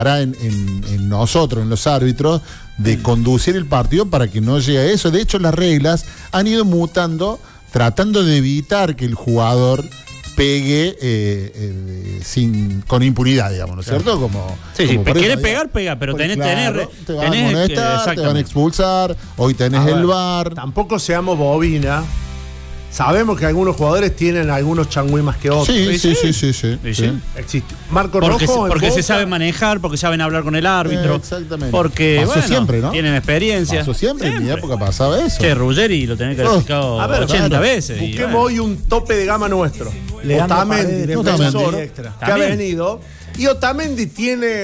en nosotros, en los árbitros, de conducir el partido para que no llegue a eso. De hecho, las reglas han ido mutando, tratando de evitar que el jugador pegue con impunidad, digamos, ¿no es cierto? Quiere pegar, pega, pero tenés te van a amonestar, te van a expulsar, hoy tenés el VAR. Tampoco seamos bobina. Sabemos que algunos jugadores tienen algunos changüí más que otros. Sí. Existe. Marco Rojo. Porque se saben manejar, porque saben hablar con el árbitro. Exactamente. Porque pasó siempre, ¿no? Tienen experiencia. Pasó siempre. En mi época pasaba eso. Ruggeri lo tenés calificado 80 veces. Busquemos hoy un tope de gama nuestro. Otamendi, defensor, que ha venido. Y Otamendi tiene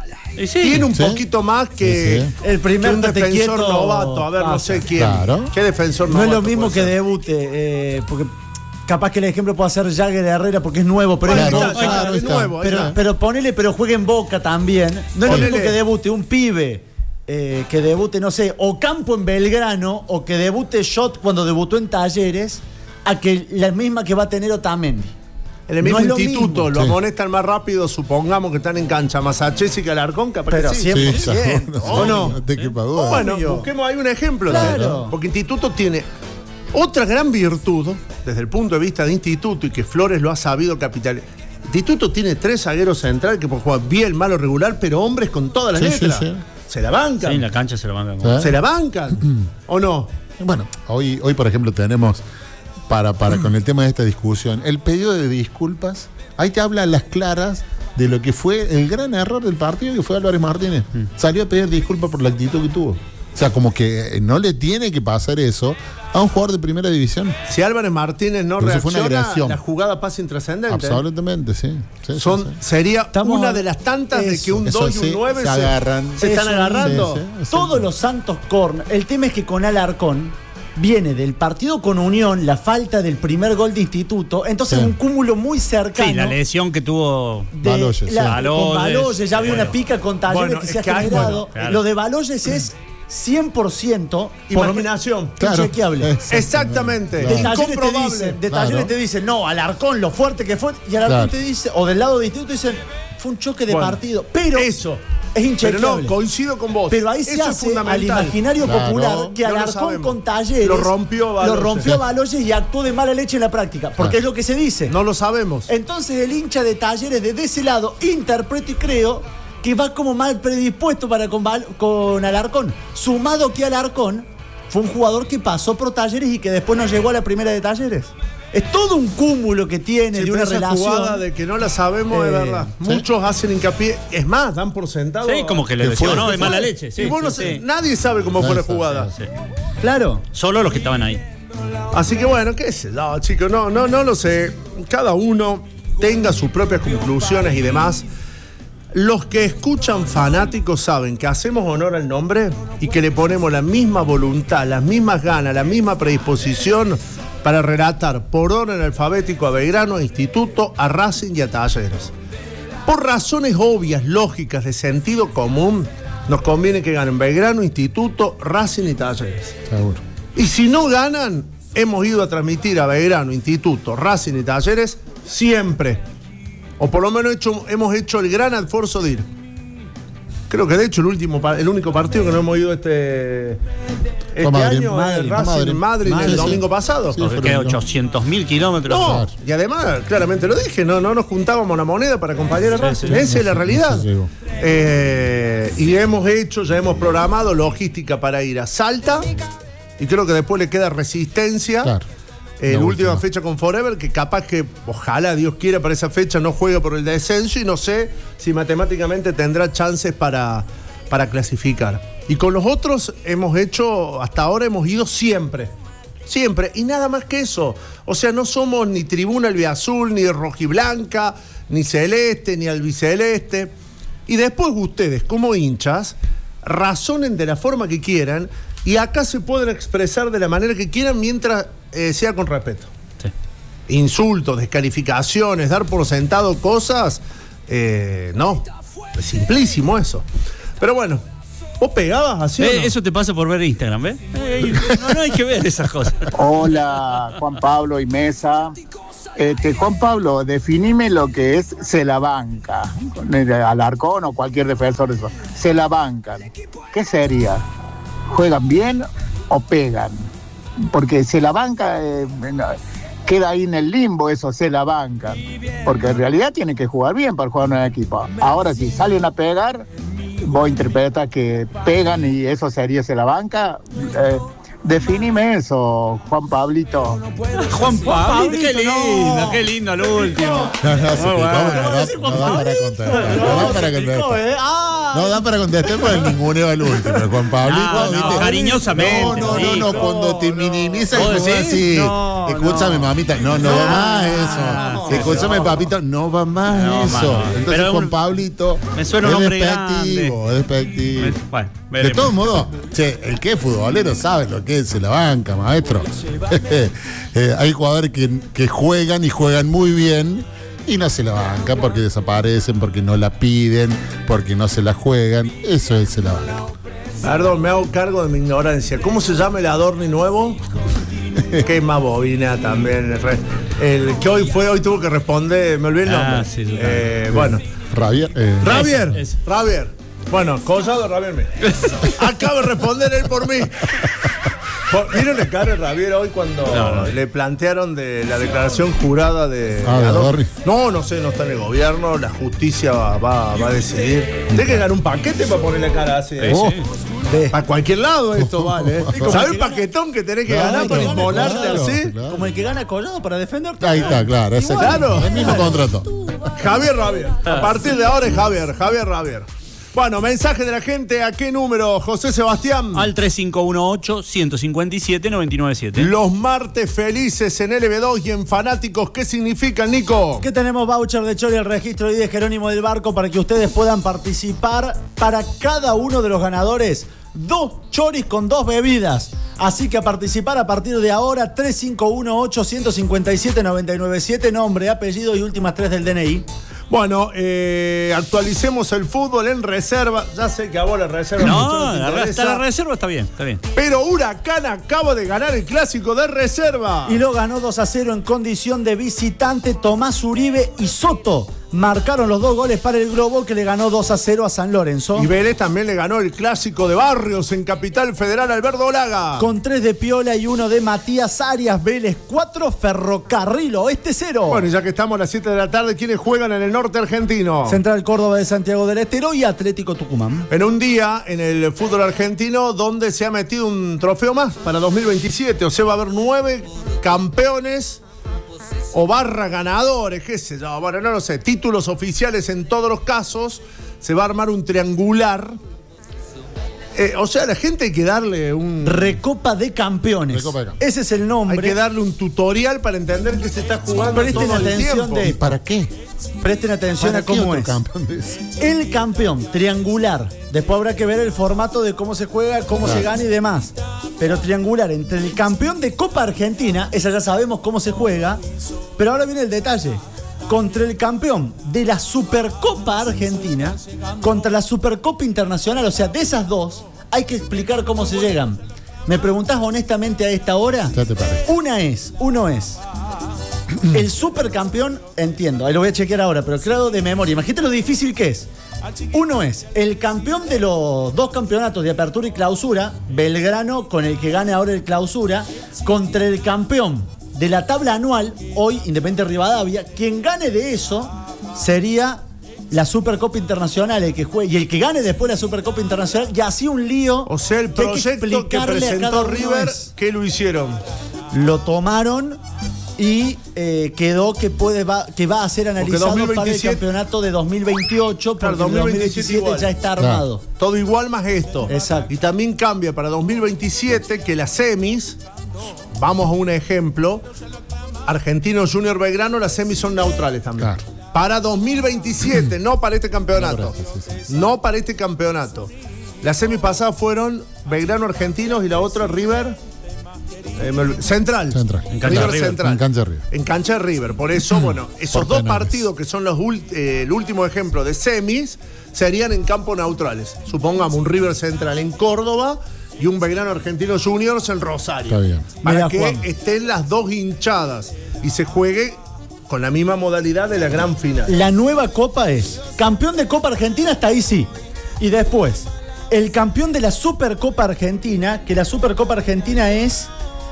un poquito más que el primer defensor novato. A ver, no sé quién. Claro. ¿Qué defensor novato? No es lo mismo que debute, porque capaz que el ejemplo puede ser Jagger Herrera porque es nuevo, pero es nuevo. Pero ponele, pero juega en Boca también. No es lo mismo que debute un pibe. Que debute, no sé, Ocampo en Belgrano, o que debute Schott cuando debutó en Talleres, a que la misma que va a tener Otamendi. En el mismo instituto, lo amonestan más rápido, supongamos que están en cancha, Masachesi que Alarcón, capaz que sí. 100%. ¿O no? No te quepa duda. Bueno, busquemos ahí un ejemplo. Claro. Porque instituto tiene otra gran virtud, desde el punto de vista de instituto, y que Flores lo ha sabido capitalizar. Instituto tiene 3 zagueros centrales que pueden jugar bien, malo, regular, pero hombres con todas las letras. Se la bancan. Sí, en la cancha se la bancan. ¿Se la bancan? ¿O no? Bueno, hoy por ejemplo, tenemos... Para con el tema de esta discusión, el pedido de disculpas, ahí te habla a las claras de lo que fue el gran error del partido, que fue Álvarez Martínez. Salió a pedir disculpas por la actitud que tuvo. O sea, como que no le tiene que pasar eso a un jugador de primera división. Si Álvarez Martínez no reacciona, la jugada pasa intrascendente. Absolutamente, sí. Sería una de las tantas de que un 2 y un 9 se agarran. Se están agarrando. Todos los santos corner. El tema es que con Alarcón viene del partido con Unión, la falta del primer gol de Instituto, entonces un cúmulo muy cercano. Sí, la lesión que tuvo Baloyes. Con Baloyes, ya había una pica con Talleres que se ha generado. Claro. Lo de Baloyes es 100% imaginación. Inchequeable. Exactamente. De Talleres te dicen, no, Alarcón, lo fuerte que fue, y Alarcón te dice, o del lado de Instituto dicen, fue un choque de partido. Pero eso es inchequeable. Pero no, coincido con vos. Pero ahí se hace al imaginario popular que Alarcón con Talleres lo rompió Baloyes y actuó de mala leche en la práctica. Porque es lo que se dice. No lo sabemos. Entonces el hincha de Talleres desde ese lado interpreto y creo que va como mal predispuesto para con Alarcón. Sumado que Alarcón fue un jugador que pasó por Talleres y que después no llegó a la primera de Talleres. Es todo un cúmulo que tiene de una relación. Jugada de que no la sabemos, de verdad. Muchos hacen hincapié, es más, dan por sentado. Sí, como que le lesionó de mala leche. Sí, y vos nadie sabe cómo fue la jugada. Claro. Solo los que estaban ahí. Así que bueno, qué sé yo, chicos, no lo sé. Cada uno tenga sus propias conclusiones y demás. Los que escuchan fanáticos saben que hacemos honor al nombre y que le ponemos la misma voluntad, las mismas ganas, la misma predisposición para relatar por orden alfabético a Belgrano, a Instituto, a Racing y a Talleres. Por razones obvias, lógicas, de sentido común, nos conviene que ganen Belgrano, Instituto, Racing y Talleres. Seguro. Y si no ganan, hemos ido a transmitir a Belgrano, Instituto, Racing y Talleres siempre. O por lo menos hemos hecho el gran esfuerzo de ir. Creo que de hecho el único partido que no hemos ido este año es Racing Madrid el domingo pasado. Sí, que 800.000 kilómetros. No, y además, claramente lo dije, no nos juntábamos una moneda para acompañar a Racing. Esa es la realidad. Y ya hemos programado logística para ir a Salta. Y creo que después le queda Resistencia. Claro. La última fecha con Forever, que capaz que, ojalá Dios quiera, para esa fecha no juega por el descenso y no sé si matemáticamente tendrá chances para clasificar. Y con los otros hasta ahora hemos ido siempre, y nada más que eso. O sea, no somos ni tribuna albiazul, ni rojiblanca, ni celeste, ni albiceleste. Y después ustedes, como hinchas, razonen de la forma que quieran y acá se pueden expresar de la manera que quieran mientras sea con respeto. Sí. Insultos, descalificaciones, dar por sentado cosas, no, es simplísimo eso. Pero bueno, ¿vos pegabas así o no? Eso te pasa por ver Instagram, ¿ves? No hay que ver esas cosas. Hola, Juan Pablo y Mesa. Juan Pablo, definime lo que es se la banca. Alarcón o cualquier defensor de eso. Se la bancan. ¿Qué sería? ¿Juegan bien o pegan? Porque se la banca queda ahí en el limbo eso, se la bancan. Porque en realidad tienen que jugar bien para jugar en un equipo. Ahora, si salen a pegar, vos interpretas que pegan y eso sería se la banca. Definime eso, Juan Pablito. Juan Pablo, qué lindo lo último. No da para contestar. No da para contestar por el ninguneo al último. Juan Pablito, ¿viste? Cariñosamente. No, cuando te minimizas y vos decís, escúchame, mamita, no va más eso. Escúchame, papito, no va más eso. Entonces, Juan Pablito, me suena un hombre despectivo. Bueno, de todos modos, el que es futbolero sabe lo que es se la banca, maestro. Hay jugadores que juegan y juegan muy bien y no se la banca porque desaparecen, porque no la piden, porque no se la juegan. Eso es se la banca. Perdón, me hago cargo de mi ignorancia. ¿Cómo se llama el Adorni nuevo? Que es más bobina también. El que hoy tuvo que responder, me olvidé el nombre. Sí, bueno. Javier. Bueno, Collado Javier acaba de responder él por mí. ¿Vieron la cara de Javier hoy cuando le plantearon de la declaración jurada de Adorni? No sé, no está en el gobierno, la justicia va a decidir. Tiene que ganar un paquete para ponerle cara así. A cualquier lado esto vale. ¿Sabes el paquetón que tenés que ganar para inmolarte así? Claro. Como el que gana Collado para defenderte. Ahí está, claro. Claro. El mismo contrato. Javier. A partir de ahora es Javier. Bueno, mensaje de la gente. ¿A qué número, José Sebastián? Al 3518-157-997. Los martes felices en LB2 y en Fanáticos. ¿Qué significan, Nico? Que tenemos voucher de Chori al registro y de Jerónimo del Barco para que ustedes puedan participar. Para cada uno de los ganadores, 2 choris con 2 bebidas. Así que a participar a partir de ahora, 3518-157-997, nombre, apellido y últimas 3 del DNI. Bueno, actualicemos el fútbol en reserva. Ya sé que a vos la reserva hasta la reserva está bien. Pero Huracán acaba de ganar el clásico de reserva. Y lo ganó 2-0 en condición de visitante. Tomás Uribe y Soto marcaron los 2 goles para el Globo, que le ganó 2-0 a San Lorenzo. Y Vélez también le ganó el clásico de Barrios en Capital Federal al Verdolaga. Con 3 de Piola y 1 de Matías Arias. Vélez 4, Ferrocarril Oeste 0. Bueno, y ya que estamos a las 7 de la tarde, ¿quiénes juegan en el norte argentino? Central Córdoba de Santiago del Estero y Atlético Tucumán. En un día en el fútbol argentino donde se ha metido un trofeo más para 2027. O sea, va a haber 9 campeones o ganadores, qué sé yo, bueno, no lo sé, títulos oficiales en todos los casos. Se va a armar un triangular. O sea, a la gente hay que darle un... Recopa de Campeones. Ese es el nombre. Hay que darle un tutorial para entender que se está jugando todo el tiempo. ¿Y para qué? Presten atención a cómo es. El campeón triangular. Después habrá que ver el formato de cómo se juega, cómo se gana y demás. Pero triangular entre el campeón de Copa Argentina, esa ya sabemos cómo se juega, pero ahora viene el detalle. Contra el campeón de la Supercopa Argentina, contra la Supercopa Internacional, o sea, de esas dos, hay que explicar cómo se llegan. ¿Me preguntás honestamente a esta hora? ¿Qué te parece? Uno es el supercampeón, entiendo, ahí lo voy a chequear ahora, pero claro, de memoria. Imagínate lo difícil que es. Uno es el campeón de los 2 campeonatos de apertura y clausura, Belgrano, con el que gane ahora el clausura, contra el campeón de la tabla anual, hoy Independiente Rivadavia. Quien gane de eso sería la Supercopa Internacional, el que juegue, y el que gane después la Supercopa Internacional, y así un lío. O sea, el proyecto que presentó River, ¿qué lo hicieron? Lo tomaron y quedó que va a ser analizado para el campeonato de 2028, porque 2027 ya está armado. Claro. Todo igual más esto. Exacto. Y también cambia para 2027 que las semis, vamos a un ejemplo, Argentino Junior Belgrano, las semis son neutrales también. Claro. Para 2027, no para este campeonato. No para este campeonato. Las semis pasadas fueron Belgrano Argentinos y la otra River... Central. En cancha River Central. En cancha de River. Por eso, bueno, esos 2 partidos que son el último ejemplo de semis serían en campos neutrales. Supongamos un River Central en Córdoba y un Belgrano Argentinos Juniors en Rosario. Está bien. Para que estén las 2 hinchadas y se juegue con la misma modalidad de la gran final. La nueva Copa es campeón de Copa Argentina, hasta ahí sí. Y después, el campeón de la Supercopa Argentina, que la Supercopa Argentina es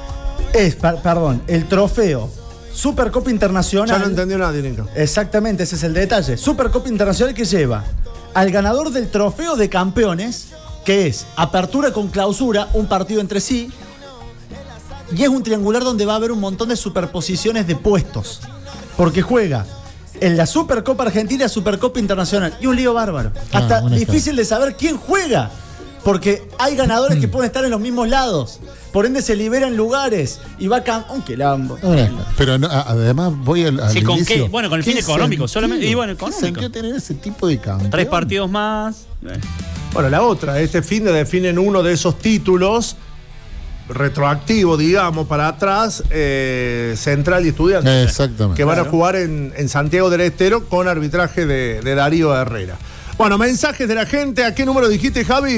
el trofeo Supercopa Internacional. Ya no entendió nadie, Nico. Exactamente, ese es el detalle. Supercopa Internacional que lleva al ganador del trofeo de campeones, que es apertura con clausura, un partido entre sí, y es un triangular donde va a haber un montón de superposiciones de puestos, porque juega en la Supercopa Argentina, Supercopa Internacional, y un lío bárbaro. Hasta difícil de saber quién juega, porque hay ganadores que pueden estar en los mismos lados, por ende se liberan lugares y va un quilombo. Pero no, además voy al sí, ¿con inicio. qué? Bueno, con el fin económico solamente. Y bueno, económico. ¿Qué sentido tener ese tipo de campeón? 3 partidos más. Bueno, la otra, este fin de definen uno de esos títulos retroactivo, digamos, para atrás, Central y Estudiantes. Exactamente. Que van a jugar en Santiago del Estero con arbitraje de Darío Herrera. Bueno, mensajes de la gente. ¿A qué número dijiste, Javi?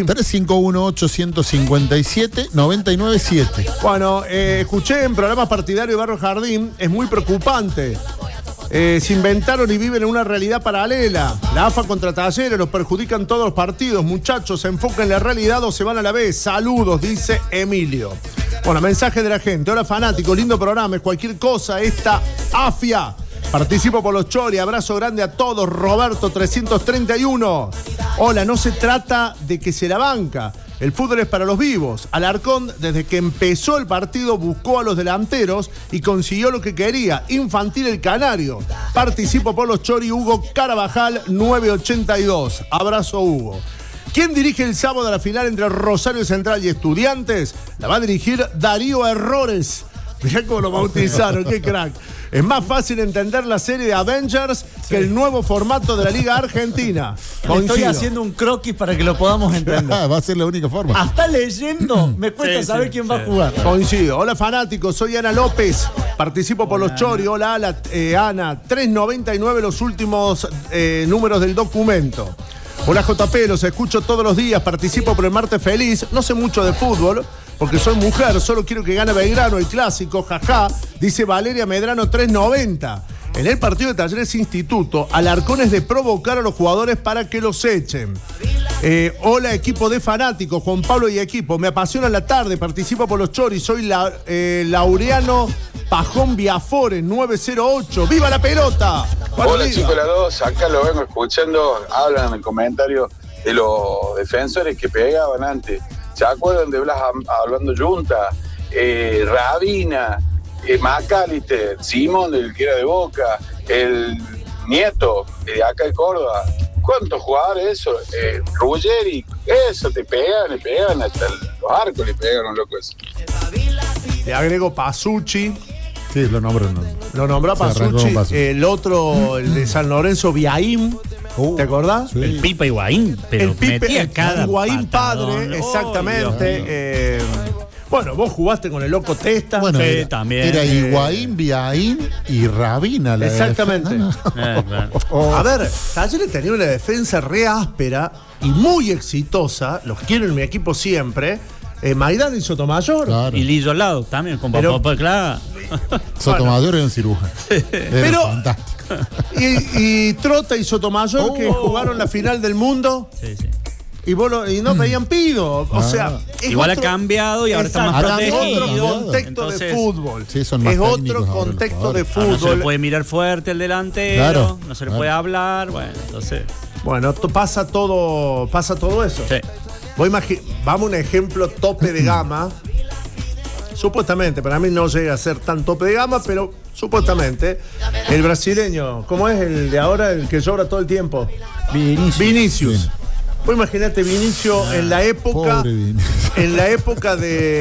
351-857-997. Bueno, escuché en programas partidarios de Barrio Jardín, es muy preocupante. Se inventaron y viven en una realidad paralela. La AFA contra Talleres los perjudican todos los partidos. Muchachos, se enfocan en la realidad o se van a la vez. Saludos, dice Emilio. Bueno, mensaje de la gente. Hola, fanáticos, lindo programa. Es cualquier cosa esta AFIA. Participo por los Chori, abrazo grande a todos. Roberto 331. Hola, no se trata de que se la banca. El fútbol es para los vivos. Alarcón, desde que empezó el partido, buscó a los delanteros y consiguió lo que quería. Infantil el Canario. Participo por los Chori, Hugo Carabajal 982. Abrazo, Hugo. ¿Quién dirige el sábado la final entre Rosario Central y Estudiantes? La va a dirigir Darío Errores. Mirá cómo lo bautizaron, qué crack. Es más fácil entender la serie de Avengers que el nuevo formato de la Liga Argentina. Estoy haciendo un croquis para que lo podamos entender. Va a ser la única forma. Hasta leyendo me cuesta saber quién va a jugar. Coincido. Hola, fanáticos, soy Ana López. Participo por los Chori. Hola, Ana. 399 los últimos números del documento. Hola, JP, los escucho todos los días. Participo por el Martes Feliz. No sé mucho de fútbol, porque soy mujer, solo quiero que gane Belgrano, el clásico, jaja, dice Valeria Medrano 390. En el partido de Talleres Instituto, Alarcón es de provocar a los jugadores para que los echen. Hola, equipo de fanáticos, Juan Pablo y equipo, me apasiona la tarde, participo por los Choris, soy Laureano Pajón Viafores 908, ¡viva la pelota! Hola chicos, las dos, acá lo vengo escuchando, hablan en el comentario de los defensores que pegaban antes. ¿Se acuerdan de Blas hablando Junta? Rabina, Macalister, Simón, del que era de Boca, el Nieto, de acá de Córdoba. ¿Cuántos jugadores eso? Ruggeri, eso, le pegan, hasta los arcos le pegaron, loco eso. Le agrego Pasucci. Sí, lo nombró. Lo nombró Pasucci. El otro, el de San Lorenzo, Viaín. ¿Te acordás? Sí. El Pipa Higuaín, pero el Pipe, metía cada Higuaín padre, exactamente. Bueno, vos jugaste con el loco Testa. Bueno, sí, también. Era Higuaín, Viaín y Rabina. Exactamente. A ver, Talleres tenía una defensa re áspera y muy exitosa. Los quiero en mi equipo siempre. Maidana y Sotomayor. Claro. Y Lillo al lado también, con papá, claro. Sotomayor era un cirujano. Pero fantástico. Y Trota y Sotomayor que jugaron la final del mundo. Sí. Y no pedían pido. O sea, igual ha cambiado y ahora está más protegido. Es otro contexto de fútbol. Sí, son más es otro contexto de fútbol. No se le puede mirar fuerte el delantero, no se le puede hablar. Bueno, entonces. Bueno, pasa todo eso. Sí. Vamos a un ejemplo tope de gama. Supuestamente, para mí no llega a ser tan tope de gama, pero supuestamente. El brasileño, ¿cómo es el de ahora, el que llora todo el tiempo? Vinicius. Sí. Vos imaginate Vinicius en la época. En la época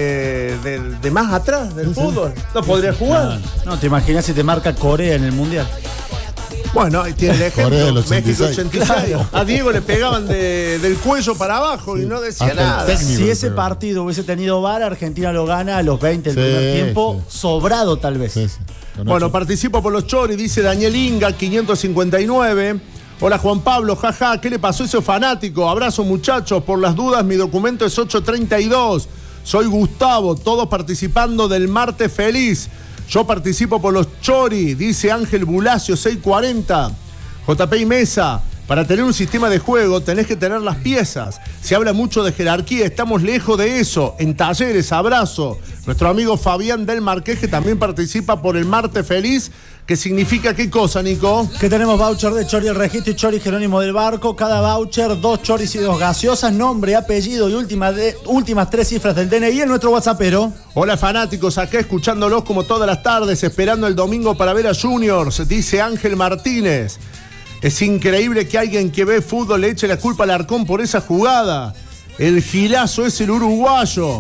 de más atrás del fútbol. No podría jugar. No, te imaginas si te marca Corea en el Mundial. Bueno, ahí tiene el ejemplo. México 86. Claro. A Diego le pegaban del cuello para abajo y no decía nada. Si ese partido hubiese tenido VAR, Argentina lo gana a los 20 del primer tiempo, sobrado tal vez. Sí. Bueno, participo por los Choris, dice Daniel Inga, 559. Hola Juan Pablo, jaja, ¿qué le pasó a ese fanático? Abrazo muchachos, por las dudas mi documento es 832. Soy Gustavo, todos participando del Martes Feliz. Yo participo por los Chori, dice Ángel Bulacio, 640. JP y Mesa, para tener un sistema de juego tenés que tener las piezas. Se habla mucho de jerarquía, estamos lejos de eso. En Talleres, abrazo. Nuestro amigo Fabián del Marqués, que también participa por el Martes Feliz. ¿Qué significa qué cosa, Nico? Que tenemos voucher de Chori El Registro y Chori Jerónimo del Barco. Cada voucher, 2 choris y 2 gaseosas, nombre, apellido y últimas 3 cifras del DNI en nuestro WhatsAppero. Hola fanáticos, acá escuchándolos como todas las tardes, esperando el domingo para ver a Juniors, dice Ángel Martínez. Es increíble que alguien que ve fútbol le eche la culpa al Arcón por esa jugada. El gilazo es el uruguayo.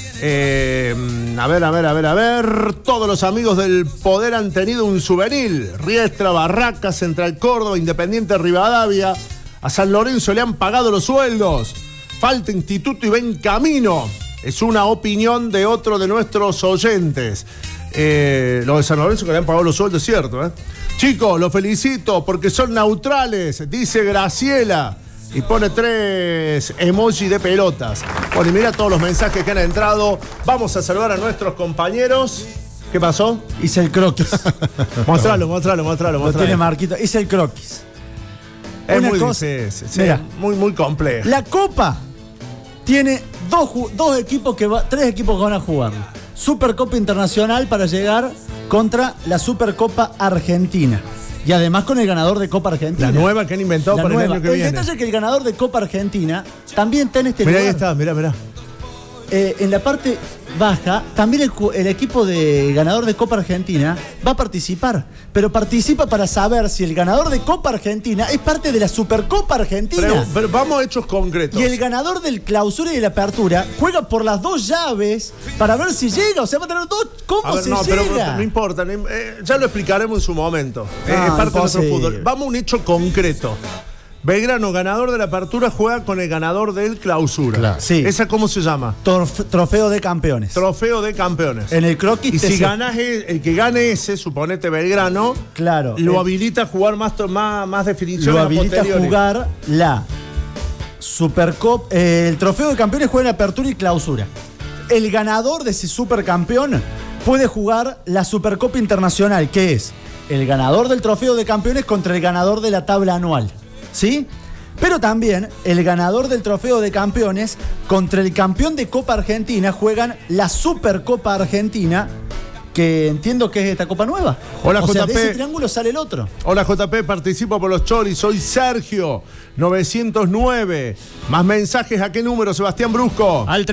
A ver. Todos los amigos del poder han tenido un souvenir. Riestra, Barracas, Central Córdoba, Independiente Rivadavia. A San Lorenzo le han pagado los sueldos. Falta instituto y ven camino. Es una opinión de otro de nuestros oyentes. Lo de San Lorenzo que le han pagado los sueldos, es cierto, Chicos, los felicito porque son neutrales, dice Graciela. Y pone 3 emojis de pelotas. Bueno, y mira todos los mensajes que han entrado. Vamos a saludar a nuestros compañeros. ¿Qué pasó? Hice el croquis. Mostralo. Lo tiene Marquito. Hice el croquis. Es una muy difícil. Sí, muy complejo. La Copa tiene 3 equipos que van a jugar. Supercopa Internacional para llegar contra la Supercopa Argentina. Y además con el ganador de Copa Argentina. La nueva que han inventado para el año que viene. El detalle es que el ganador de Copa Argentina también está en este lugar. Ahí está, mirá. En la parte baja, también el equipo de ganador de Copa Argentina va a participar. Pero participa para saber si el ganador de Copa Argentina es parte de la Supercopa Argentina. Pero vamos a hechos concretos. Y el ganador del Clausura y de la Apertura juega por las 2 llaves para ver si llega. O sea, va a tener 2. ¿Cómo se llega? Pero no importa. Ya lo explicaremos en su momento. Es parte de nuestro fútbol. Vamos a un hecho concreto. Belgrano, ganador de la Apertura, juega con el ganador del Clausura. Claro. Sí. ¿Esa cómo se llama? Trofeo de campeones. Trofeo de campeones. En el croquis. Y si ganas el que gane ese, suponete Belgrano, claro, lo habilita a jugar más definición. Lo habilita a jugar la Supercopa. El Trofeo de Campeones juega en Apertura y Clausura. El ganador de ese supercampeón puede jugar la Supercopa Internacional, que es el ganador del Trofeo de Campeones contra el ganador de la tabla anual. ¿Sí? Pero también el ganador del Trofeo de Campeones contra el campeón de Copa Argentina juegan la Supercopa Argentina, que entiendo que es esta Copa Nueva. Hola, o JP. sea, de ese triángulo sale el otro. Hola, JP, participo por los Choris. Soy Sergio, 909. Más mensajes, ¿a qué número, Sebastián Brusco? Al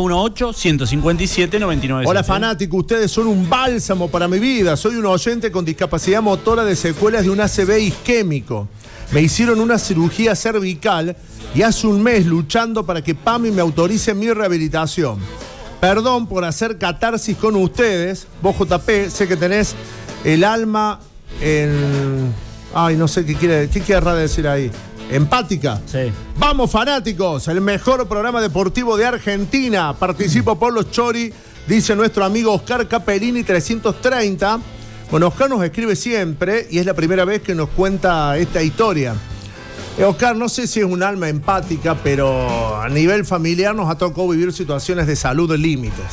3518-157-99. Hola, fanático, ustedes son un bálsamo para mi vida. Soy un oyente con discapacidad motora de secuelas de un ACV isquémico. Me hicieron una cirugía cervical y hace un mes luchando para que PAMI me autorice mi rehabilitación. Perdón por hacer catarsis con ustedes. Vos, JP, sé que tenés el alma en... Ay, no sé qué querrá decir ahí. Empática. Sí. Vamos, fanáticos, el mejor programa deportivo de Argentina. Participo por los Chori, dice nuestro amigo Oscar Capellini 330. Bueno, Oscar nos escribe siempre y es la primera vez que nos cuenta esta historia. Oscar, no sé si es un alma empática, pero a nivel familiar nos ha tocado vivir situaciones de salud de límites.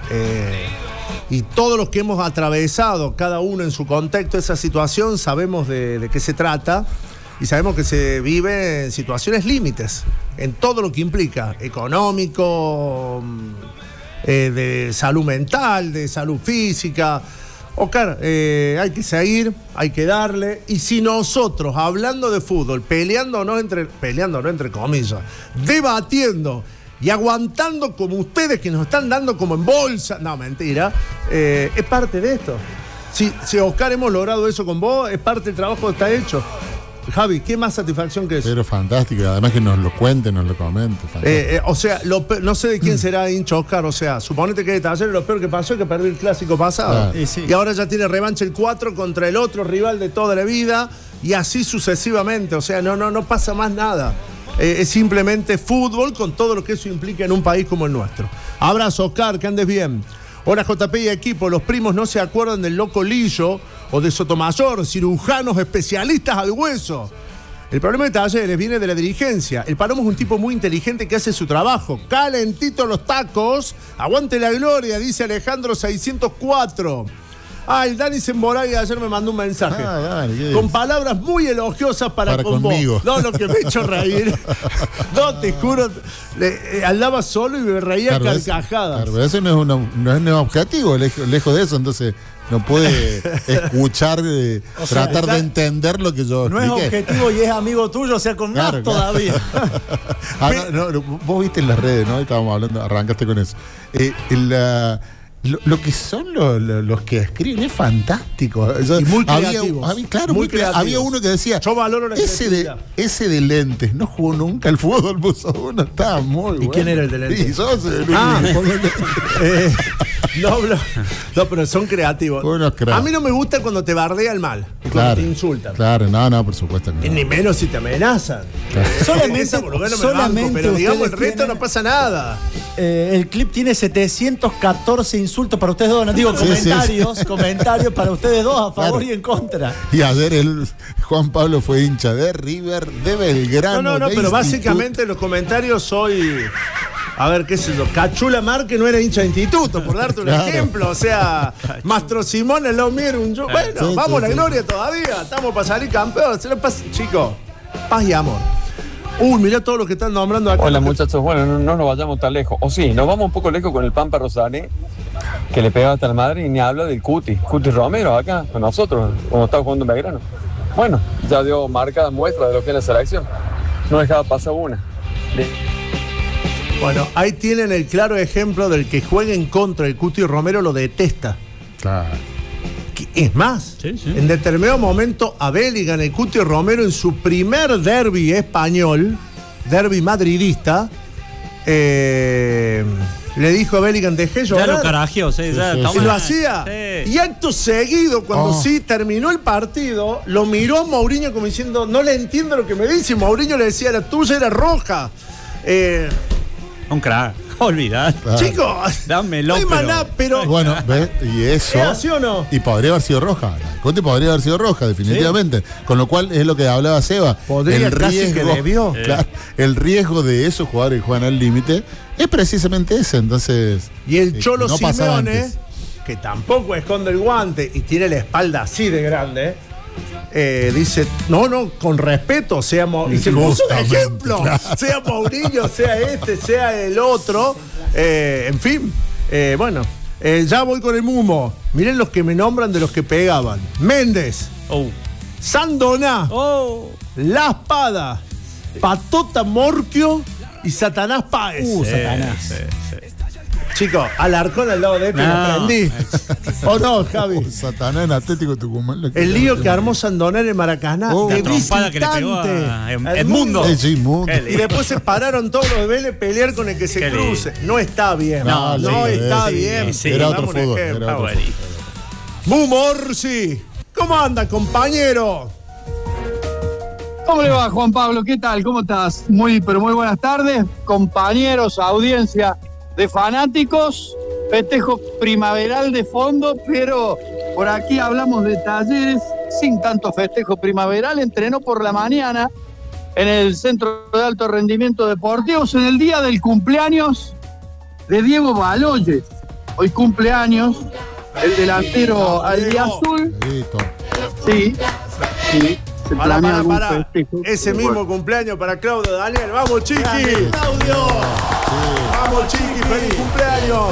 Y todos los que hemos atravesado, cada uno en su contexto, esa situación, sabemos de qué se trata y sabemos que se vive en situaciones límites, en todo lo que implica, económico, de salud mental, de salud física. Oscar, hay que seguir, hay que darle. Y si nosotros, hablando de fútbol, peleándonos entre comillas, debatiendo y aguantando como ustedes que nos están dando como en bolsa, no, mentira, es parte de esto. Si Oscar hemos logrado eso con vos, es parte del trabajo que está hecho. Javi, ¿qué más satisfacción que eso? Pero fantástico, además que nos lo cuenten, nos lo comenten. O sea, no sé de quién será hincha Oscar, o sea, suponete que de Talleres lo peor que pasó es que perdió el clásico pasado. Claro. Sí. Y ahora ya tiene revancha el 4 contra el otro rival de toda la vida y así sucesivamente, o sea, no pasa más nada. Es simplemente fútbol con todo lo que eso implica en un país como el nuestro. Abrazo, Oscar, que andes bien. Hola, JP y equipo, los primos no se acuerdan del Loco Lillo o de Sotomayor, cirujanos especialistas al hueso. El problema de Talleres viene de la dirigencia. El Palomo es un tipo muy inteligente que hace su trabajo. Calentito los tacos, aguante la gloria, dice Alejandro 604. El Dani Semboraghi ayer me mandó un mensaje. Dani, con palabras muy elogiosas para conmigo. Vos. No, lo que me ha hecho reír. No, te juro. Andaba solo y me reía carcajadas. Claro, ese no es un objetivo, lejos de eso, entonces no puede escuchar, tratar de entender lo que yo expliqué. No es objetivo y es amigo tuyo, o sea, con más todavía. Vos viste en las redes, ¿no? Estábamos hablando, arrancaste con eso. Lo que son los que escriben es fantástico. Y muy creativos. Había uno que decía, yo valoro la ese de lentes no jugó nunca al fútbol, puso uno, estaba muy bueno. ¿Y quién era el de lentes? Y sos no, pero son creativos. A mí no me gusta cuando te bardea el mal, cuando te insultan. Claro, no, por supuesto que no. Ni menos si te amenazan. Claro. Solamente pero digamos, el resto no pasa nada. El clip tiene 714 insultos para ustedes dos. No digo comentarios para ustedes dos a favor y en contra. Y ayer Juan Pablo fue hincha de River, de Belgrano. No, pero básicamente los comentarios soy... A ver, qué sé yo, Cachula Márquez no era hincha de Instituto, por darte un ejemplo. O sea, Mastro Simón, el lado mío era un yo. Bueno, vamos a la gloria todavía. Estamos para salir campeón. Chicos, paz y amor. Mirá todo lo que están nombrando acá. Hola muchachos, bueno, no nos vayamos tan lejos. O sí, nos vamos un poco lejos con el Pampa Rosani, que le pegaba hasta el Madrid y ni habla del Cuti Romero acá, con nosotros, cuando estaba jugando en Belgrano. Bueno, ya dio marcada muestra de lo que es la selección. No dejaba pasar una. Bueno, ahí tienen el claro ejemplo del que juega en contra del Cuti Romero lo detesta. Claro. Es más, en determinado momento a Bellingham, el Cuti Romero, en su primer derbi español, derbi madridista, le dijo a Bellingham, dejé llorar. Ya lo carajeó, y lo hacía. Y acto seguido, cuando terminó el partido, lo miró a Mourinho como diciendo, no le entiendo lo que me dice. Y Mourinho le decía, la tuya era roja. Un crack. Olvidad. Chicos, dámelo. No hay maná, pero. Bueno, ¿ves? Y eso. ¿Sí o no? Y podría haber sido roja. Conte podría haber sido roja, definitivamente. ¿Sí? Con lo cual es lo que hablaba Seba. Podría el riesgo que debió. Claro, el riesgo de esos jugadores que juegan al límite es precisamente ese. Entonces. Y el Cholo Simeone, que tampoco esconde el guante y tiene la espalda así de grande. Dice, no, con respeto, seamos. Y se puso un ejemplo. Claro. Sea Mourinho, sea sea el otro. En fin, bueno, ya voy con el Mumo. Miren los que me nombran de los que pegaban: Méndez, Sandona, La Espada, Patota Morquio y Satanás Páez. Satanás. Chicos, Alarcón al lado de este lo aprendí. ¿O no, Javi? Satanás en Atlético Tucumán. El lío que armó Sandona en el Maracaná. La trompada que le pegó a Edmundo. Y después se pararon todos los de Vélez a pelear con el que se cruce. No está bien. No está bien. Era otro fútbol. Mumorsi. ¿Cómo anda, compañero? ¿Cómo le va, Juan Pablo? ¿Qué tal? ¿Cómo estás? Muy buenas tardes, compañeros, audiencia de fanáticos, festejo primaveral de fondo, pero por aquí hablamos de Talleres sin tanto festejo primaveral. Entrenó por la mañana en el Centro de Alto Rendimiento Deportivos en el día del cumpleaños de Diego Baloyes. Hoy cumpleaños el delantero albiazul. Sí. Para. Ese mismo cumpleaños para Claudio Daniel. ¡Vamos, Chiqui! ¡Claudio! ¡Vamos, Chiqui! ¡Feliz cumpleaños!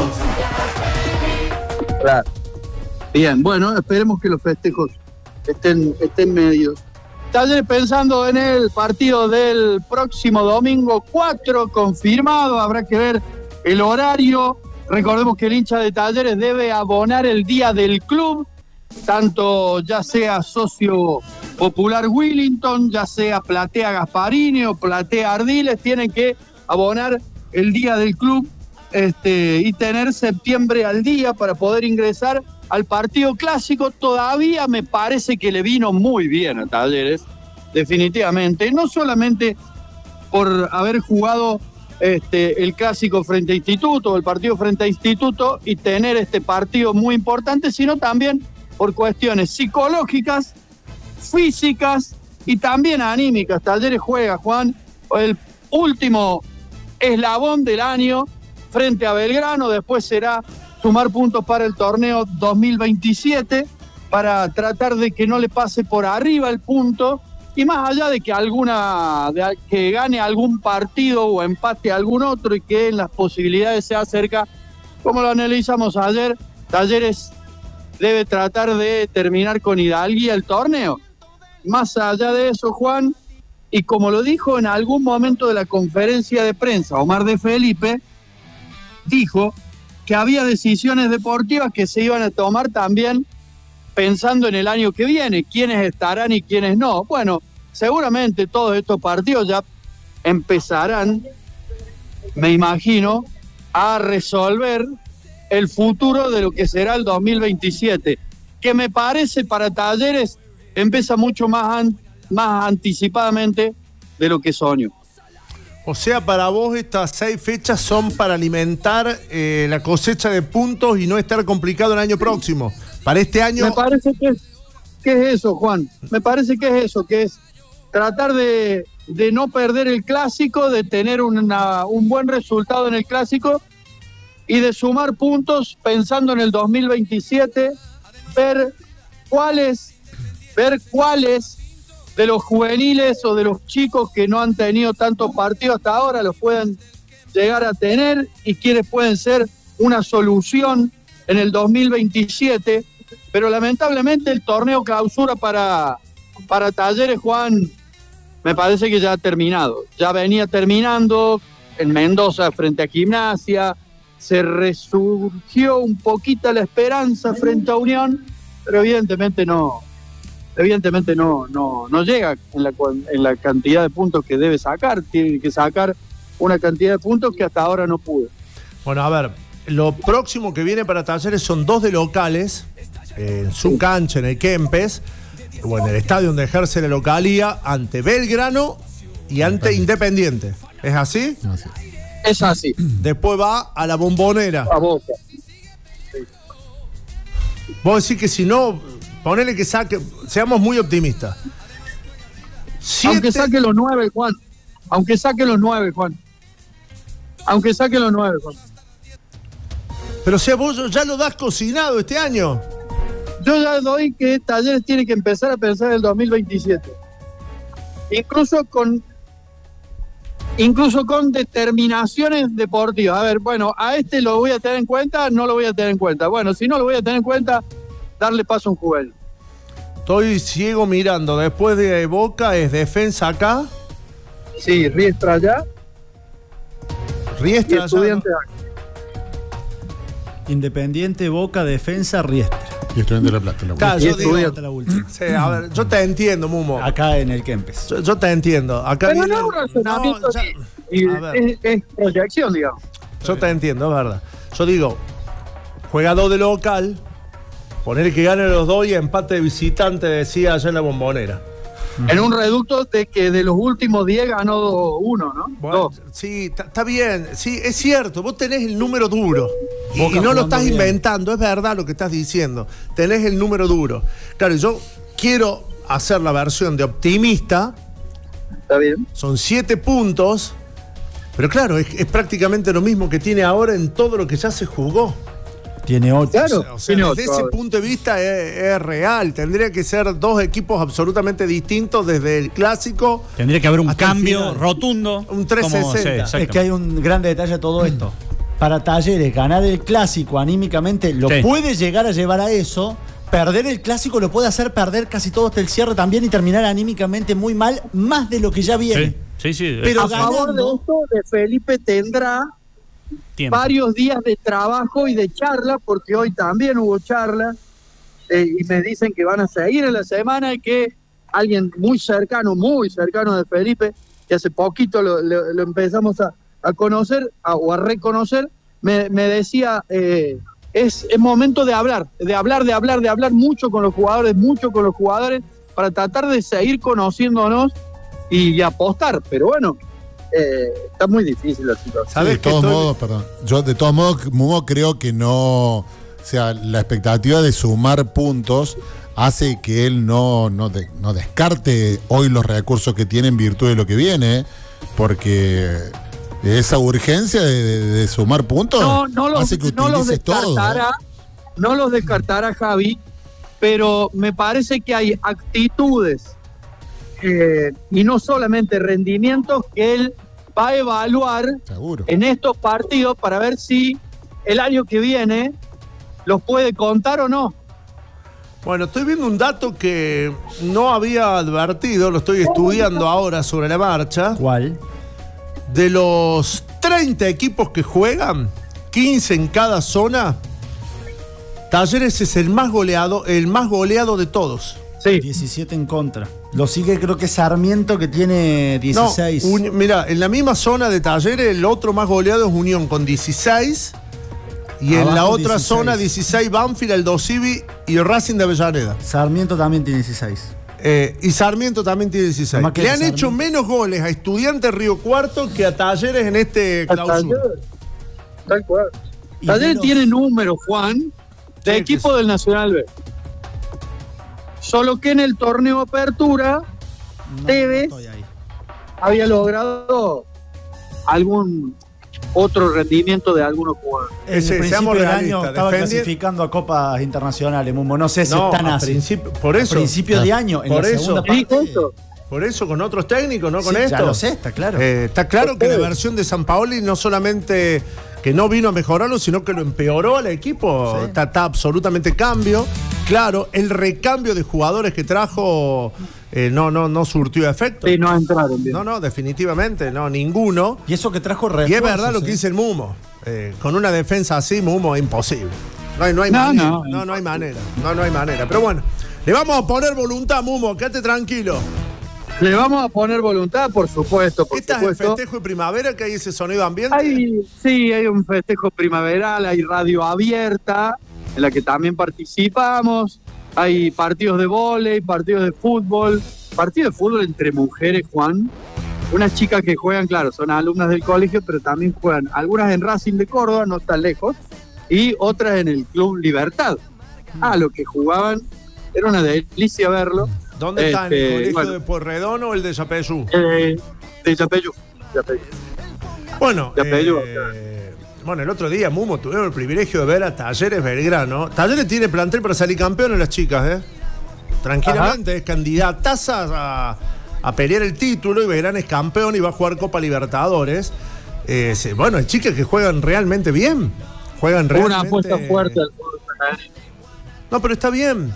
Claro. Bien, bueno, esperemos que los festejos estén medios. Talleres pensando en el partido del próximo domingo 4, confirmado. Habrá que ver el horario. Recordemos que el hincha de Talleres debe abonar el día del club, tanto ya sea socio popular Willington, ya sea Platea Gasparini o Platea Ardiles, tienen que abonar el día del club y tener septiembre al día para poder ingresar al partido clásico. Todavía me parece que le vino muy bien a Talleres, definitivamente, no solamente por haber jugado el clásico frente a Instituto, el partido frente a Instituto, y tener este partido muy importante, sino también por cuestiones psicológicas, físicas y también anímicas. Talleres juega, Juan, el último eslabón del año frente a Belgrano, después será sumar puntos para el torneo 2027, para tratar de que no le pase por arriba el punto, y más allá de que que gane algún partido o empate algún otro y que en las posibilidades sea cerca, como lo analizamos ayer, Talleres debe tratar de terminar con hidalguía el torneo. Más allá de eso, Juan, y como lo dijo en algún momento de la conferencia de prensa, Omar de Felipe dijo que había decisiones deportivas que se iban a tomar también pensando en el año que viene, quiénes estarán y quiénes no. Bueno, seguramente todos estos partidos ya empezarán, me imagino, a resolver el futuro de lo que será el 2027, que me parece para Talleres empieza mucho más anticipadamente de lo que soñó. O sea, para vos estas 6 fechas son para alimentar la cosecha de puntos y no estar complicado el año próximo. Para este año... Me parece que es eso, Juan. Me parece que es eso, que es tratar de no perder el clásico, de tener un buen resultado en el clásico y de sumar puntos pensando en el 2027, ver cuáles de los juveniles o de los chicos que no han tenido tantos partidos hasta ahora los pueden llegar a tener y quienes pueden ser una solución en el 2027, pero lamentablemente el torneo clausura para Talleres, Juan, me parece que ya ha terminado. Ya venía terminando en Mendoza frente a Gimnasia, se resurgió un poquito la esperanza frente a Unión, pero evidentemente no llega en la cantidad de puntos que debe sacar. Tiene que sacar una cantidad de puntos que hasta ahora no pudo. Bueno, a ver, lo próximo que viene para Talleres son 2 de locales, en su cancha, en el Kempes, o en el estadio donde ejerce la localía, ante Belgrano y ante Independiente. ¿Es así? No, sí. Es así. Después va a la Bombonera. A Boca. Vos decís que si no, ponele que saque, seamos muy optimistas. Aunque saque los 9, Juan. Aunque saque los 9, Juan. Pero o sea, vos ya lo das cocinado este año. Yo ya doy que Talleres tiene que empezar a pensar en el 2027. Incluso con determinaciones deportivas. A ver, bueno, a este lo voy a tener en cuenta, no lo voy a tener en cuenta. Bueno, si no lo voy a tener en cuenta, darle paso a un juvenil. Estoy ciego mirando. Después de Boca es Defensa acá. Sí, Riestra allá. Riestra allá. Independiente, Boca, Defensa, Riestra. Y Estudiante de La Plata. Claro, yo digo, sí, a ver, yo te entiendo, Mumo. Acá en el Kempes. Yo te entiendo. Acá pero no es un razonamiento es proyección, digamos. Yo te entiendo, es verdad. Yo digo, juega 2 de local, poner que gane los 2 y empate de visitante, decía allá en la Bombonera. En un reducto de que de los últimos 10 ganó 1, ¿no? Bueno, sí, está bien. Sí, es cierto, vos tenés el número duro. Y no lo estás inventando, es verdad lo que estás diciendo. Tenés el número duro. Claro, yo quiero hacer la versión de optimista. Está bien. Son 7 puntos. Pero claro, es prácticamente lo mismo que tiene ahora en todo lo que ya se jugó. Tiene 8. Claro, o sea, desde ese punto de vista es real. Tendría que ser 2 equipos absolutamente distintos desde el clásico. Tendría que haber un cambio rotundo. Un 360. Es que hay un gran detalle a todo esto. Para Talleres, ganar el clásico anímicamente lo puede llegar a llevar a eso. Perder el clásico lo puede hacer perder casi todo hasta el cierre también y terminar anímicamente muy mal, más de lo que ya viene. Sí. Pero a favor de esto, de Felipe tendrá varios días de trabajo y de charla, porque hoy también hubo charla, y me dicen que van a seguir en la semana y que alguien muy cercano de Felipe, que hace poquito lo empezamos a conocer o a reconocer, me decía, es momento de hablar mucho con los jugadores, para tratar de seguir conociéndonos y apostar, pero bueno, está muy difícil la situación. De todos modos, perdón. Yo de todos modos, Mumo, creo que no, o sea, la expectativa de sumar puntos hace que él no descarte hoy los recursos que tiene en virtud de lo que viene, porque esa urgencia de sumar puntos hace que utilices todo. No los descartará Javi, pero me parece que hay actitudes y no solamente rendimientos que él va a evaluar en estos partidos para ver si el año que viene los puede contar o no. Bueno, estoy viendo un dato que no había advertido, lo estoy estudiando ahora sobre la marcha. ¿Cuál? De los 30 equipos que juegan, 15 en cada zona, Talleres es el más goleado de todos. Sí. 17 en contra. Lo sigue creo que Sarmiento, que tiene 16. No, mira, en la misma zona de Talleres el otro más goleado es Unión con 16. Y en la otra 16. Zona 16 Banfield, Aldo Civi y Racing de Avellaneda. Sarmiento también tiene 16. Y Sarmiento también tiene 16. Le han hecho menos goles a Estudiantes Río Cuarto que a Talleres en este clausura. Tal cual. Talleres tiene números, Juan, de equipo del Nacional B. Solo que en el torneo Apertura, Tevez había logrado algún otro rendimiento de algunos jugadores. En el principio del año estaba clasificando a copas internacionales, Mumo. No sé si están así. Por eso. A principio de año, en la segunda parte. Por eso, con otros técnicos, no con esto. Ya lo sé, está claro. Está claro que la versión de Sampaoli no solamente que no vino a mejorarlo, sino que lo empeoró al equipo. Sí. Está absolutamente cambio. Claro, el recambio de jugadores que trajo no surtió efecto. Sí, no entraron bien. No, definitivamente, no, ninguno. Y eso que trajo refuerzos. Y es verdad lo que dice el Mumo. Con una defensa así, Mumo, es imposible. No hay manera. No hay manera. No hay manera. Pero bueno, le vamos a poner voluntad, Mumo, quédate tranquilo. Le vamos a poner voluntad, por supuesto. ¿Estás en festejo de primavera, que hay ese sonido ambiente? Sí, hay un festejo primaveral, hay radio abierta, en la que también participamos. Hay partidos de vóley, partidos de fútbol entre mujeres, Juan. Unas chicas que juegan, claro, son alumnas del colegio, pero también juegan algunas en Racing de Córdoba, no tan lejos, y otras en el Club Libertad. Lo que jugaban, era una delicia verlo. ¿Dónde están? ¿El colegio de Pueyrredón o el de Yapeyú? De Yapeyú. Bueno, el otro día, Mumo, tuvimos el privilegio de ver a Talleres Belgrano. Talleres tiene plantel para salir campeón en las chicas, tranquilamente. Ajá. Es candidataza a pelear el título, y Belgrano es campeón y va a jugar Copa Libertadores. Hay chicas que juegan realmente bien. Una apuesta fuerte al fútbol femenino. No, pero está bien.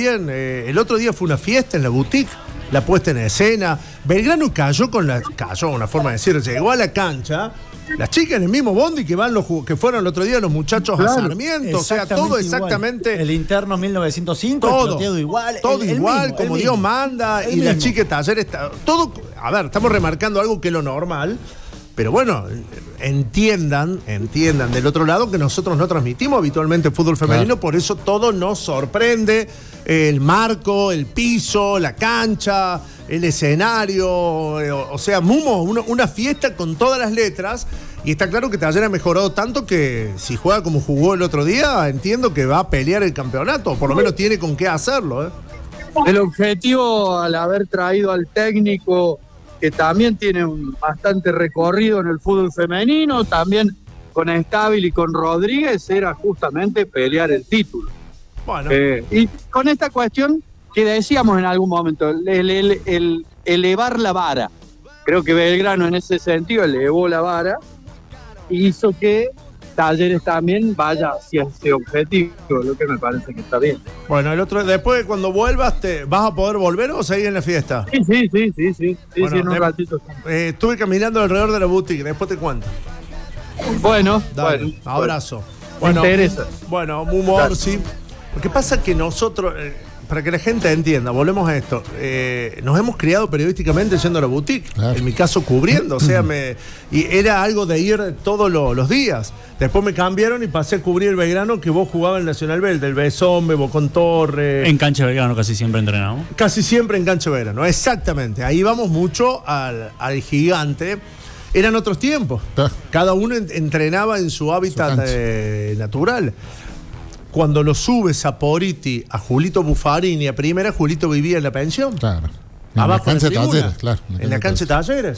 El otro día fue una fiesta en la boutique, la puesta en escena. Belgrano cayó, una forma de decir, llegó a la cancha. Las chicas en el mismo bondi que fueron el otro día los muchachos a Sarmiento. O sea, todo exactamente. Igual. El interno 1905, todo igual. Todo igual, como Dios manda. Y las chicas Talleres, todo. A ver, estamos remarcando algo que es lo normal. Pero bueno, entiendan del otro lado que nosotros no transmitimos habitualmente fútbol femenino, claro. Por eso todo nos sorprende. El marco, el piso, la cancha, el escenario. O sea, Mumo, una fiesta con todas las letras. Y está claro que Talleres ha mejorado tanto que si juega como jugó el otro día, entiendo que va a pelear el campeonato. Por lo menos tiene con qué hacerlo. El objetivo, al haber traído al técnico, que también tiene un bastante recorrido en el fútbol femenino, también con Estábil y con Rodríguez, era justamente pelear el título. Bueno. Y con esta cuestión que decíamos en algún momento, el elevar la vara. Creo que Belgrano en ese sentido elevó la vara y hizo que Talleres también vaya hacia ese objetivo, lo que me parece que está bien. Bueno, después cuando vuelvas, ¿vas a poder volver o seguir en la fiesta? Sí, en un ratito. Estuve caminando alrededor de la boutique, después te cuento. Bueno, abrazo. Me interesa. Bueno, humor, sí. Lo que pasa es que nosotros, para que la gente entienda, volvemos a esto, nos hemos criado periodísticamente yendo a la boutique, claro. En mi caso cubriendo, o sea, y era algo de ir todos los días. Después me cambiaron y pasé a cubrir el Belgrano, que vos jugabas en el Nacional B, del Besombe, Bocón Torres. En cancha de Belgrano casi siempre entrenamos. Casi siempre en cancha de Belgrano, exactamente. Ahí vamos mucho al gigante. Eran otros tiempos. Cada uno entrenaba en su hábitat natural. Cuando lo subes a Poriti, a Julito Buffarini, a primera, Julito vivía en la pensión. Claro. Abajo en la cancha de Talleres, claro. En la cancha de Talleres.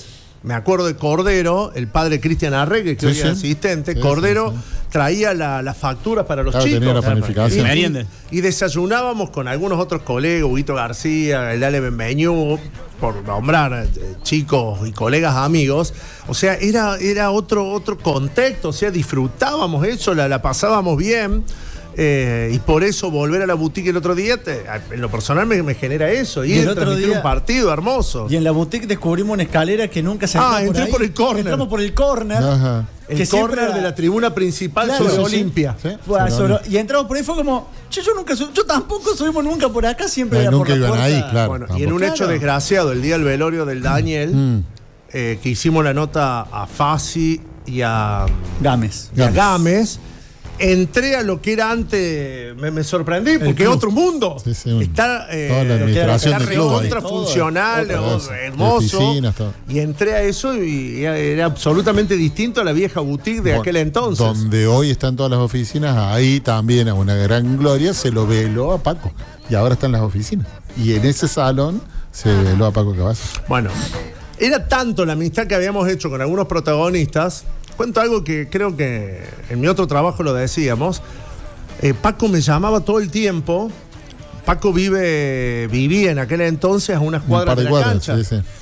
me acuerdo de Cordero, el padre Cristian Arregue, que hoy es asistente. Cordero traía las facturas para los chicos. Tenía la planificación. Y desayunábamos con algunos otros colegas, Huguito García, el Ale Benveñú, por nombrar chicos y colegas amigos. O sea, era otro contexto, o sea, disfrutábamos eso, la pasábamos bien. Y por eso volver a la boutique el otro día, en lo personal me genera eso. Y el otro día un partido hermoso. Y en la boutique descubrimos una escalera que nunca se entré por el córner. Entramos por el córner. El córner de la tribuna principal sobre Olimpia. ¿Sí? Y entramos por ahí, fue como, yo tampoco subimos nunca por acá, siempre era por la puerta. Ahí, claro. Bueno, y en un hecho desgraciado, el día del velorio del Daniel, que hicimos la nota a Fassi y a Gámez. Entré a lo que era antes, me sorprendí, porque es otro mundo. Está recontra funcional, hermoso. Y entré a eso y era absolutamente distinto a la vieja boutique de aquel entonces. Donde hoy están todas las oficinas, ahí también a una gran gloria se lo veló a Paco. Y ahora están las oficinas. Y en ese salón se veló a Paco Cavazos. Bueno, era tanto la amistad que habíamos hecho con algunos protagonistas. Cuento algo que creo que en mi otro trabajo lo decíamos. Paco me llamaba todo el tiempo. Paco vivía en aquel entonces a unas cuadras de la cancha.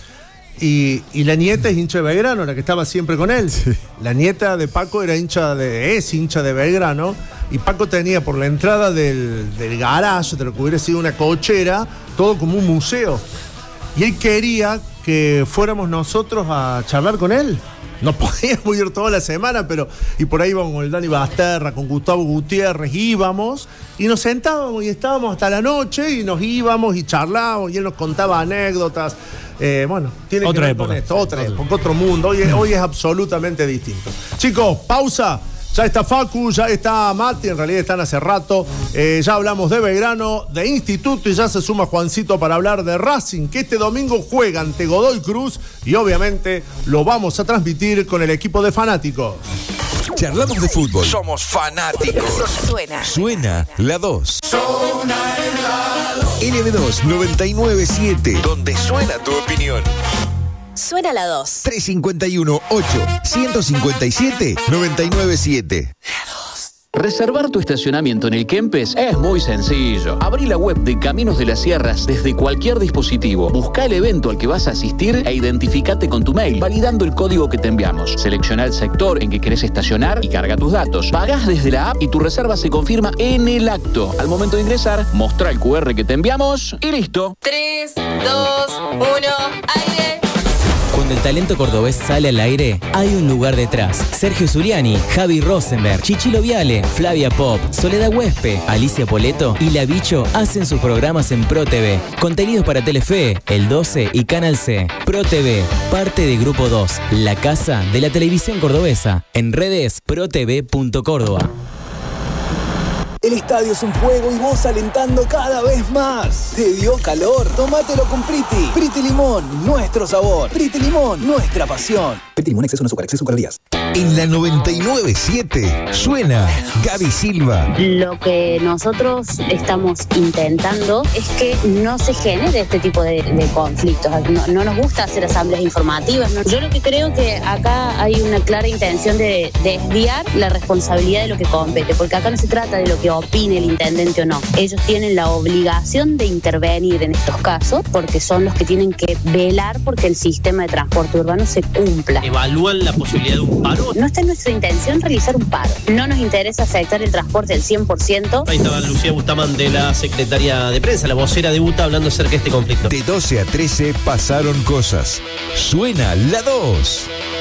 Y la nieta es hincha de Belgrano, la que estaba siempre con él. La nieta de Paco es hincha de Belgrano. Y Paco tenía por la entrada del garage, de lo que hubiera sido una cochera, todo como un museo. Y él quería que fuéramos nosotros a charlar con él. No podíamos ir toda la semana, y por ahí íbamos con el Dani Basterra, con Gustavo Gutiérrez, íbamos y nos sentábamos y estábamos hasta la noche y nos íbamos y charlábamos y él nos contaba anécdotas. Tiene otra que ver época. con esto, otra época, otro mundo. Hoy es absolutamente distinto. Chicos, pausa. Ya está Facu, ya está Mati, en realidad están hace rato. Ya hablamos de Belgrano, de Instituto y ya se suma Juancito para hablar de Racing, que este domingo juega ante Godoy Cruz y obviamente lo vamos a transmitir con el equipo de fanáticos. Charlamos de fútbol. Somos fanáticos. Suena la 2. LB2 997, donde suena tu opinión. Suena la 2. 351-8-157-997. Reservar tu estacionamiento en el Kempes es muy sencillo. Abrí la web de Caminos de las Sierras desde cualquier dispositivo. Busca el evento al que vas a asistir e identificate con tu mail, validando el código que te enviamos. Selecciona el sector en que querés estacionar y carga tus datos. Pagás desde la app y tu reserva se confirma en el acto. Al momento de ingresar, mostrá el QR que te enviamos y listo. 3, 2, 1, aire. Cuando el talento cordobés sale al aire, hay un lugar detrás. Sergio Zuliani, Javi Rosenberg, Chichilo Viale, Flavia Pop, Soledad Huespe, Alicia Poleto y La Bicho hacen sus programas en Pro TV. Contenidos para Telefe, El 12 y Canal C. Pro TV, parte de Grupo 2, la casa de la televisión cordobesa. En redes, protv.córdoba. El estadio es un fuego y vos alentando cada vez más. ¿Te dio calor? Tómatelo con Priti. Priti Limón, nuestro sabor. Priti Limón, nuestra pasión. Priti Limón, exceso en azúcar, exceso en calorías. En la 99.7 suena Gaby Silva. Lo que nosotros estamos intentando es que no se genere este tipo de conflictos. No nos gusta hacer asambleas informativas. Yo lo que creo que acá hay una clara intención de desviar la responsabilidad de lo que compete, porque acá no se trata de lo que opine el intendente o no. Ellos tienen la obligación de intervenir en estos casos porque son los que tienen que velar porque el sistema de transporte urbano se cumpla. ¿Evalúan la posibilidad de un paro? No está en nuestra intención realizar un paro. No nos interesa afectar el transporte del 100%. Ahí estaba Lucía Bustamante, de la secretaria de prensa, la vocera de UTA, hablando acerca de este conflicto. De 12 a 13 pasaron cosas. Suena la 2.